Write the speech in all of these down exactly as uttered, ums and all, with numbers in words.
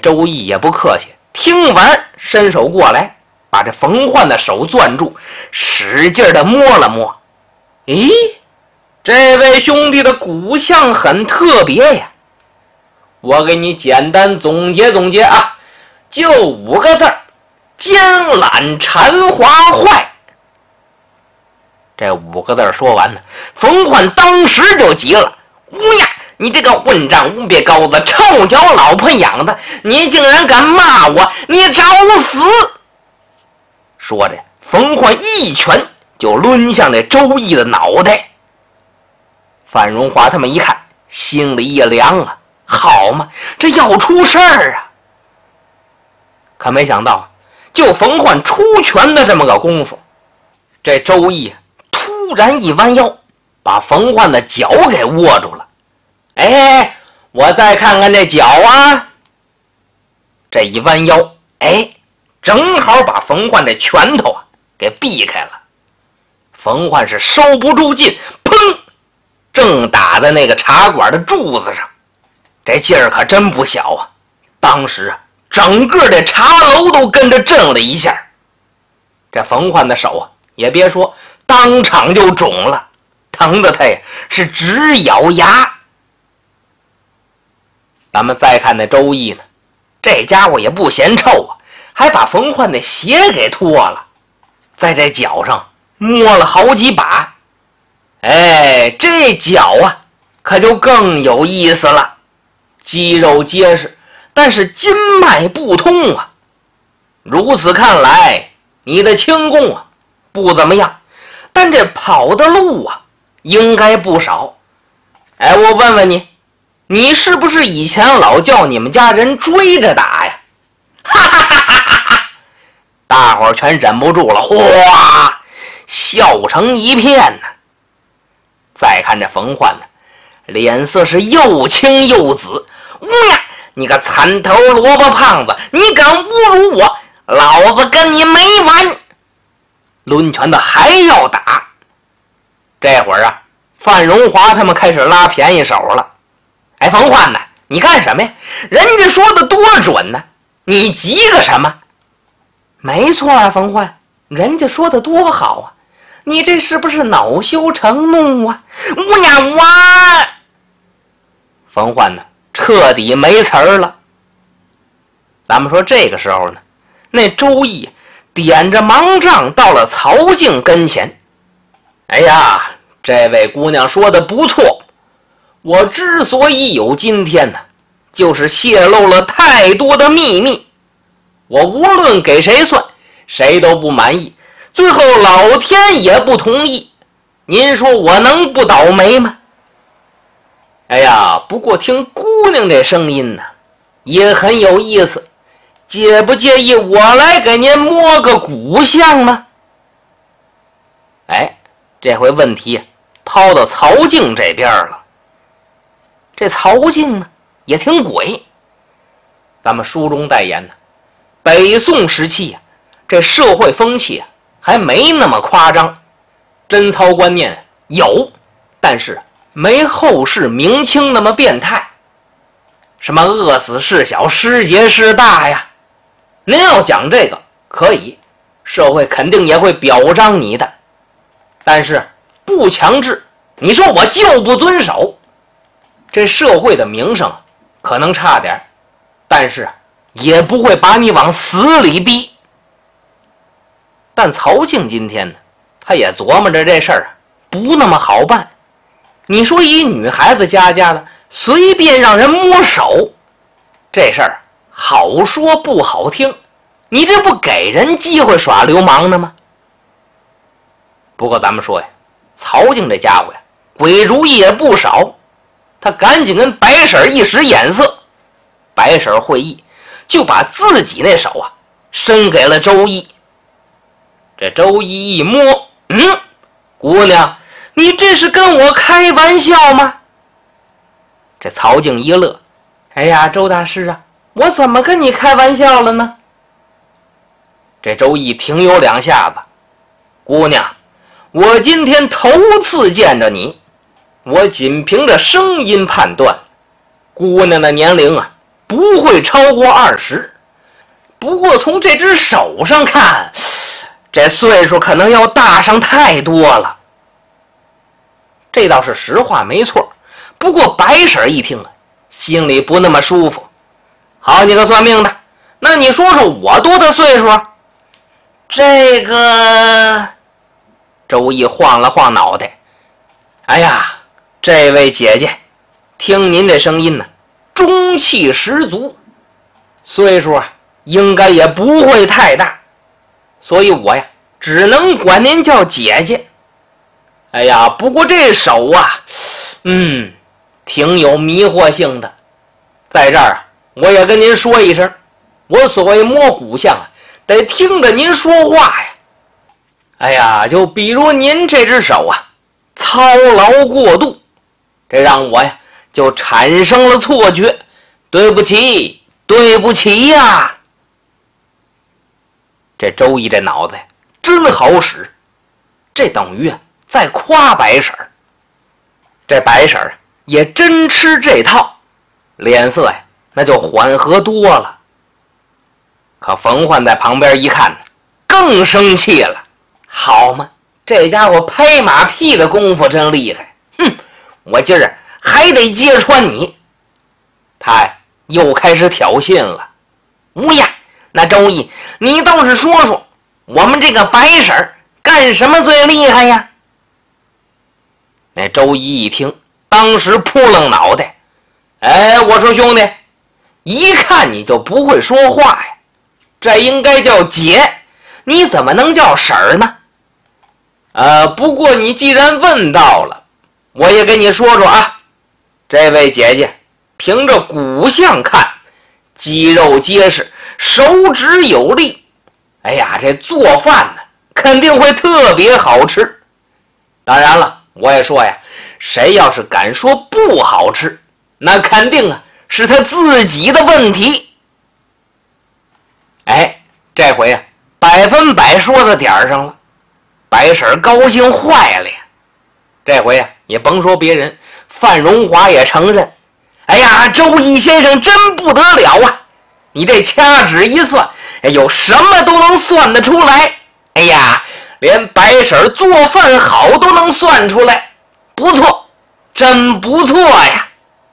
周易也不客气，听完伸手过来，把这冯焕的手攥住，使劲的摸了摸。咦，这位兄弟的骨相很特别呀，我给你简单总结总结啊，就五个字儿：奸懒馋滑坏。这五个字说完呢，冯焕当时就急了：乌呀，你这个混账乌鳖羔子，臭脚老婆养的，你竟然敢骂我，你找死！说着，冯焕一拳就抡向这周易的脑袋。范荣华他们一看，心里一凉啊，好嘛，这要出事儿啊！可没想到，就冯焕出拳的这么个功夫，这周易突然一弯腰，把冯焕的脚给握住了。哎，我再看看这脚啊！这一弯腰，哎，正好把冯焕的拳头啊给避开了。冯焕是收不住劲，砰，正打在那个茶馆的柱子上，这劲儿可真不小啊！当时啊，整个这茶楼都跟着震了一下。这冯焕的手啊，也别说，当场就肿了，疼得他呀是直咬牙。咱们再看那周易呢，这家伙也不嫌臭啊，还把冯焕的鞋给脱了，在这脚上摸了好几把。哎，这脚啊可就更有意思了，肌肉结实，但是筋脉不通啊。如此看来，你的轻功啊不怎么样，但这跑的路啊应该不少。哎，我问问你，你是不是以前老叫你们家人追着打呀？哈哈哈哈哈！大伙儿全忍不住了，哗，笑成一片呢。再看这冯焕呢，脸色是又青又紫。乌呀，你个残头萝卜胖子，你敢侮辱我，老子跟你没完！抡拳的还要打。这会儿啊，范荣华他们开始拉便宜手了。哎，冯焕呢，你干什么呀？人家说的多准呢，你急个什么？没错啊，冯焕，人家说的多好啊，你这是不是恼羞成怒啊？乌呀哇！冯焕呢，彻底没词儿了。咱们说这个时候呢，那周易点着盲杖到了曹静跟前。哎呀，这位姑娘说的不错，我之所以有今天呢，就是泄露了太多的秘密，我无论给谁算，谁都不满意，最后老天也不同意，您说我能不倒霉吗？哎呀，不过听姑娘这声音呢，也很有意思，介不介意我来给您摸个骨相呢？哎，这回问题抛到曹静这边了。这曹静呢也挺诡，咱们书中代言呢，北宋时期啊，这社会风气啊还没那么夸张，贞操观念有，但是没后世明清那么变态，什么饿死事小，失节事大呀。您要讲这个可以，社会肯定也会表彰你的，但是不强制。你说我就不遵守，这社会的名声可能差点，但是也不会把你往死里逼。但曹静今天呢，他也琢磨着这事儿不那么好办。你说一女孩子家家的随便让人摸手，这事儿好说不好听，你这不给人机会耍流氓呢吗？不过咱们说呀，曹静这家伙呀，鬼主意也不少。他赶紧跟白婶一使眼色，白婶会意，就把自己那手啊伸给了周易。这周易一摸，嗯，姑娘，你这是跟我开玩笑吗？这曹静一乐，哎呀，周大师啊，我怎么跟你开玩笑了呢？这周易停有两下子，姑娘，我今天头次见着你，我仅凭着声音判断，姑娘的年龄啊不会超过二十。不过从这只手上看，这岁数可能要大上太多了。这倒是实话没错，不过白婶一听啊，心里不那么舒服。好你个算命的，那你说说我多大岁数？这个周易晃了晃脑袋，哎呀，这位姐姐，听您这声音呢，中气十足，岁数啊应该也不会太大，所以我呀只能管您叫姐姐。哎呀，不过这手啊，嗯，挺有迷惑性的。在这儿啊，我也跟您说一声，我所谓摸骨相啊，得听着您说话呀。哎呀，就比如您这只手啊，操劳过度，这让我呀就产生了错觉。对不起，对不起呀。这周易这脑子呀真好使，这等于啊在夸白婶儿。这白婶儿也真吃这套，脸色呀那就缓和多了。可冯焕在旁边一看呢，更生气了。好嘛，这家伙拍马屁的功夫真厉害，哼，我今儿还得揭穿你。他呀又开始挑衅了。乌鸦，那周易，你倒是说说，我们这个白婶儿干什么最厉害呀？那周易一听，当时扑棱脑袋。哎，我说兄弟，一看你就不会说话呀，这应该叫姐，你怎么能叫婶儿呢？呃，不过你既然问到了，我也跟你说说啊，这位姐姐凭着骨相看，肌肉结实，手指有力，哎呀，这做饭呢肯定会特别好吃。当然了，我也说呀，谁要是敢说不好吃，那肯定啊是他自己的问题。哎，这回啊百分百说到点儿上了，白婶高兴坏了呀。这回啊也甭说别人，范荣华也承认，哎呀，周易先生真不得了啊，你这掐指一算，哎呦，什么都能算得出来。哎呀，连白婶做饭好都能算出来，不错，真不错呀。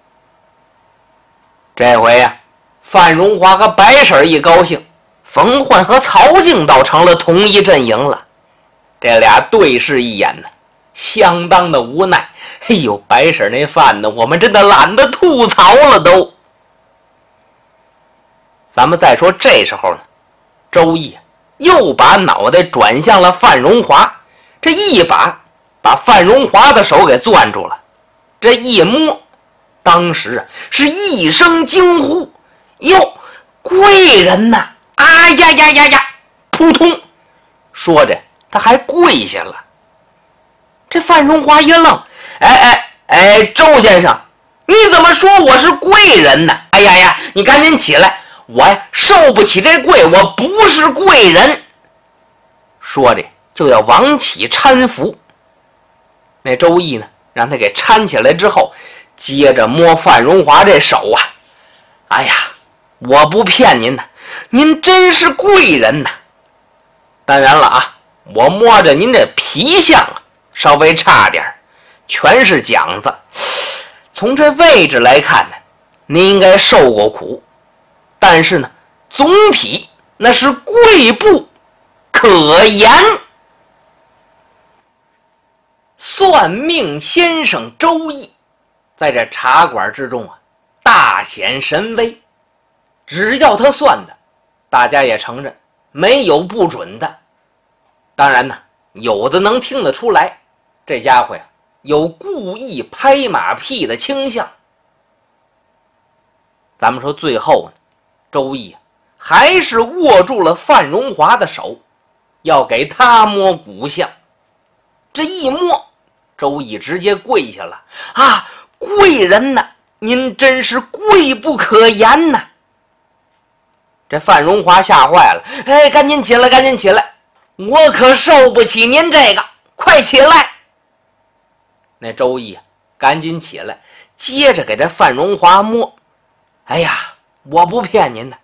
这回呀、啊，范荣华和白婶一高兴，冯焕和曹静倒成了同一阵营了。这俩对视一眼呢，相当的无奈。哎呦，白婶那饭呢，我们真的懒得吐槽了都。咱们再说这时候呢，周易又把脑袋转向了范荣华，这一把把范荣华的手给攥住了。这一摸，当时啊是一声惊呼：“哟，贵人呐！啊呀呀呀呀！”扑通，说着他还跪下了。这范荣华一愣：“哎哎哎，周先生，你怎么说我是贵人呢？哎呀呀，你赶紧起来！我呀受不起这跪，我不是贵人。”说着就要往起搀扶。那周易呢，让他给搀起来之后，接着摸范荣华这手啊。哎呀，我不骗您呐，您真是贵人呐。当然了啊，我摸着您这皮相啊，稍微差点，全是茧子。从这位置来看呢，您应该受过苦，但是呢，总体那是贵不可言。算命先生周易在这茶馆之中啊，大显神威。只要他算的，大家也承认没有不准的。当然呢，有的能听得出来，这家伙呀有故意拍马屁的倾向。咱们说最后呢，周易还是握住了范荣华的手，要给他摸骨相。这一摸，周易直接跪下了。啊，贵人呐，您真是贵不可言呐。这范荣华吓坏了，哎，赶紧起来，赶紧起来，我可受不起您这个，快起来。那周易赶紧起来，接着给这范荣华摸。哎呀， 我不骗您的，